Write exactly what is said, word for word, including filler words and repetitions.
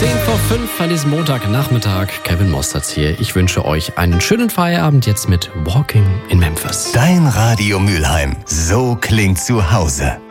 zehn vor fünf an diesem Montagnachmittag. Kevin Mosterz hier. Ich wünsche euch einen schönen Feierabend jetzt mit Walking in Memphis. Dein Radio Mülheim. So klingt zu Hause.